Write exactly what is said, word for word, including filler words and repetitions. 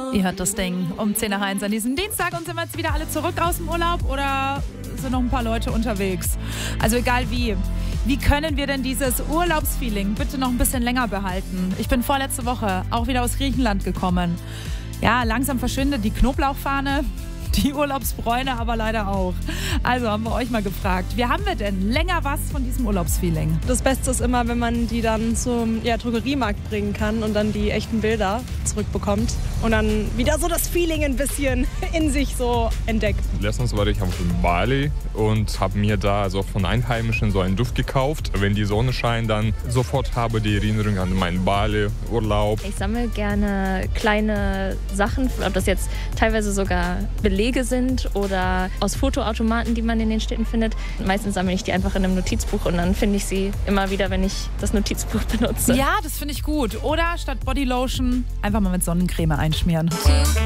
Ihr hört das Ding um zehn nach eins an diesem Dienstag und sind wir jetzt wieder alle zurück aus dem Urlaub oder sind noch ein paar Leute unterwegs? Also egal wie. Wie können wir denn dieses Urlaubsfeeling bitte noch ein bisschen länger behalten? Ich bin vorletzte Woche auch wieder aus Griechenland gekommen. Ja, langsam verschwindet die Knoblauchfahne, die Urlaubsbräune aber leider auch. Also haben wir euch mal gefragt, wie haben wir denn länger was von diesem Urlaubsfeeling? Das Beste ist immer, wenn man die dann zum ja, Drogeriemarkt bringen kann und dann die echten Bilder zurückbekommt und dann wieder so das Feeling ein bisschen in sich so entdeckt. Letztens war ich auf Bali und habe mir da also von Einheimischen so einen Duft gekauft. Wenn die Sonne scheint, dann sofort habe die Erinnerung an meinen Bali-Urlaub. Ich sammle gerne kleine Sachen, ob das jetzt teilweise sogar Belege sind oder aus Fotoautomaten, die man in den Städten findet. Meistens sammle ich die einfach in einem Notizbuch und dann finde ich sie immer wieder, wenn ich das Notizbuch benutze. Ja, das finde ich gut. Oder statt Bodylotion einfach mal mit Sonnencreme einschmieren.